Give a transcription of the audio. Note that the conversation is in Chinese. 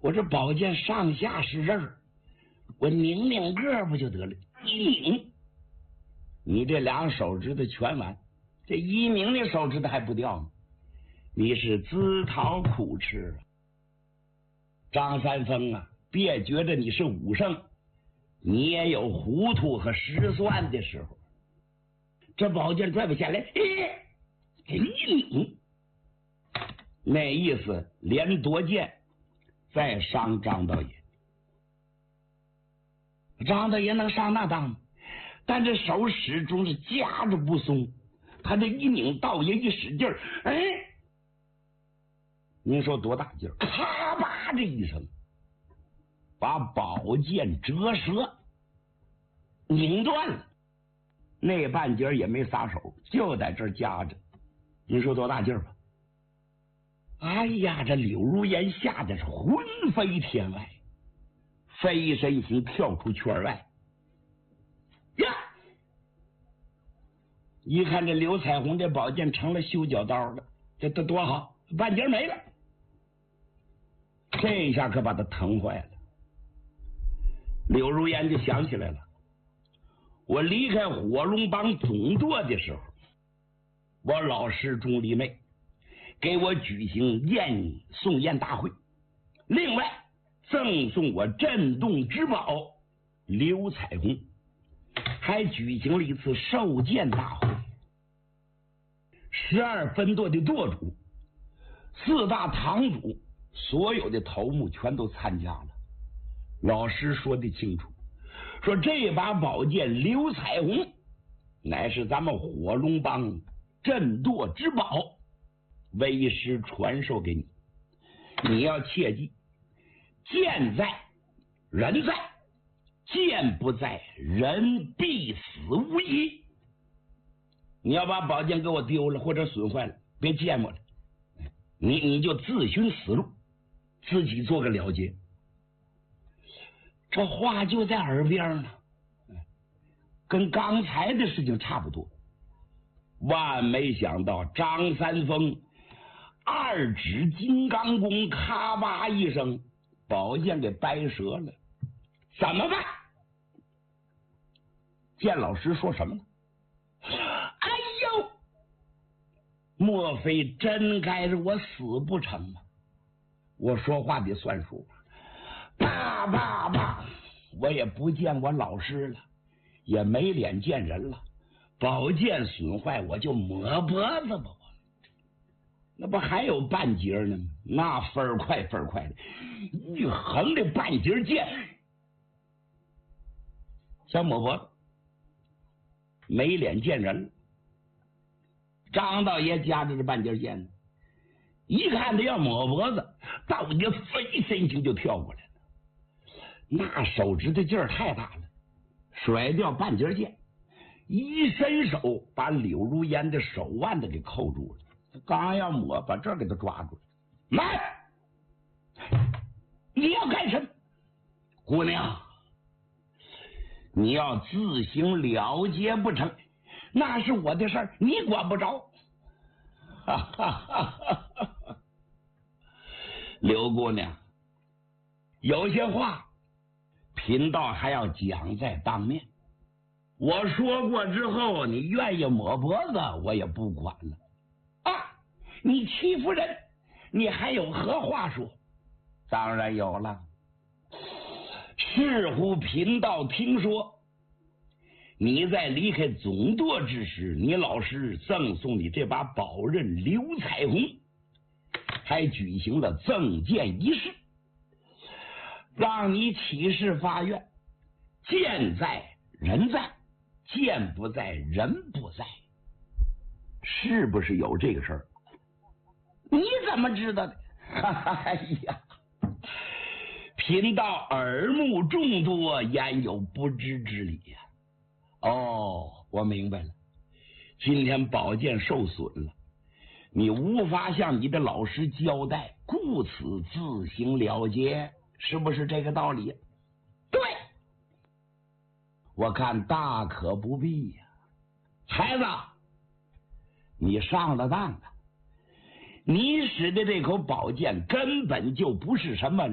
我这宝剑上下是刃儿，我拧拧个不就得了？一拧，你这两手指头全完，这一拧的手指头还不掉吗？你是自讨苦吃啊！张三丰啊，别觉得你是武圣，你也有糊涂和失算的时候。这宝剑拽不下来，一拧，那意思连夺剑再伤张道爷。张道爷能上那当吗？但这手始终是夹着不松，他这一拧，道爷一使劲儿，您说多大劲儿？咔吧这一声，把宝剑折折，拧断了。那半截也没撒手，就在这儿夹着。您说多大劲儿吧？哎呀，这柳如烟吓得是魂飞天外，飞身形跳出圈外。呀！一看这刘彩虹这宝剑成了修脚刀了，这多好，半截没了。这一下可把他疼坏了。柳如烟就想起来了，我离开火龙帮总舵的时候，我老师钟离昧给我举行送宴大会，另外赠送我震动之宝刘彩虹，还举行了一次授剑大会。12分舵的舵主、4大堂主，所有的头目全都参加了。老师说的清楚，说这把宝剑刘彩虹乃是咱们火龙帮镇舵之宝，为师传授给你，你要切记，剑在人在，剑不在人必死无疑。你要把宝剑给我丢了或者损坏了，别见我了，你就自寻死路，自己做个了结。这话就在耳边呢，跟刚才的事情差不多。万没想到张三丰2指金刚功，咔吧一声，宝剑给掰折了。怎么办？见老师说什么呢？哎呦，莫非真该是我死不成吗？我说话得算数。爸，我也不见我老师了，也没脸见人了。宝剑损坏，我就抹脖子吧，那不还有半截呢吗？那分快的，一横的半截剑，想抹脖子，没脸见人了。张道爷夹着这半截剑呢，一看他要抹脖子，道爷飞身形就跳过来了。那手指头劲儿太大了，甩掉半截剑，一伸手把柳如烟的手腕子给扣住了。刚要抹，把这给他抓住了。慢！你要干什么？姑娘，你要自行了结不成，那是我的事儿，你管不着。刘姑娘，有些话贫道还要讲在当面。我说过之后，你愿意抹脖子，我也不管了。你欺负人，你还有何话说？当然有了。似乎贫道听说，你在离开总舵之时，你老师赠送你这把宝刃刘彩虹，还举行了赠剑仪式，让你起誓发愿，剑在人在，剑不在人不在，是不是有这个事儿？你怎么知道的？哎呀，贫道耳目众多，焉有不知之理呀？我明白了，今天宝剑受损了，你无法向你的老师交代，故此自行了结，是不是这个道理？对，我看大可不必呀。孩子，你上了当了，你使的这口宝剑根本就不是什么